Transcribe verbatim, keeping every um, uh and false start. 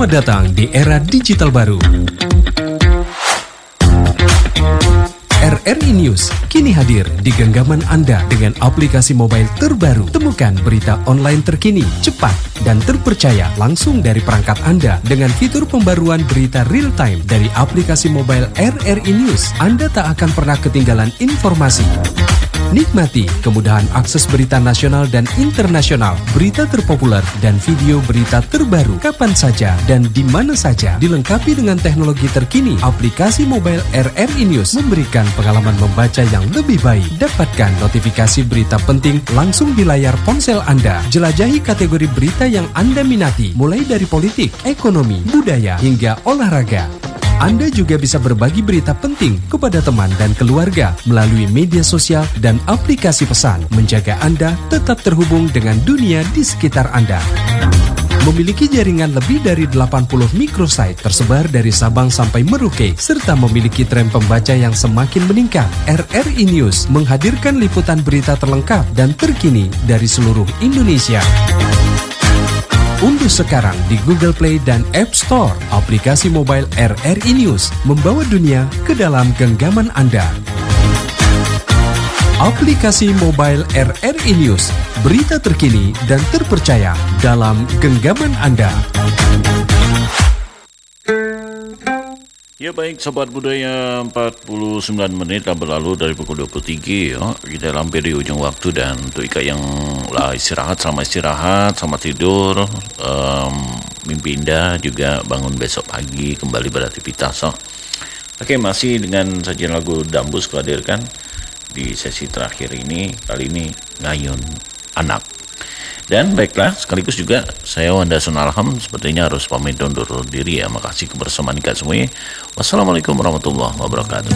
Selamat datang di era digital baru. R R I News kini hadir di genggaman Anda dengan aplikasi mobile terbaru. Temukan berita online terkini, cepat, dan terpercaya langsung dari perangkat Anda dengan fitur pembaruan berita real time dari aplikasi mobile R R I News. Anda tak akan pernah ketinggalan informasi. Nikmati kemudahan akses berita nasional dan internasional, berita terpopuler, dan video berita terbaru kapan saja dan di mana saja. Dilengkapi dengan teknologi terkini, aplikasi mobile R R I News memberikan pengalaman membaca yang lebih baik. Dapatkan notifikasi berita penting langsung di layar ponsel Anda. Jelajahi kategori berita yang Anda minati, mulai dari politik, ekonomi, budaya, hingga olahraga. Anda juga bisa berbagi berita penting kepada teman dan keluarga melalui media sosial dan aplikasi pesan, menjaga Anda tetap terhubung dengan dunia di sekitar Anda. Memiliki jaringan lebih dari delapan puluh microsite tersebar dari Sabang sampai Merauke, serta memiliki tren pembaca yang semakin meningkat. R R I News menghadirkan liputan berita terlengkap dan terkini dari seluruh Indonesia. Unduh sekarang di Google Play dan App Store aplikasi mobile R R I News, membawa dunia ke dalam genggaman Anda. Aplikasi mobile R R I News, berita terkini dan terpercaya dalam genggaman Anda. Ya baik, Sobat Budaya, empat puluh sembilan menit telah berlalu dari pukul dua puluh tiga. Ya. Kita hampir di ujung waktu, dan untuk Ika yang lah istirahat, selamat istirahat, selamat tidur, um, mimpi indah, juga bangun besok pagi kembali beraktivitas. So. Oke, masih dengan sajian lagu Dambus kuhadirkan di sesi terakhir ini, kali ini Ngayun Anak. Dan baiklah, sekaligus juga saya Wanda Sunalham sepertinya harus pamit undur diri ya. Makasih kebersamaan Ika semuanya. Wassalamualaikum warahmatullahi wabarakatuh.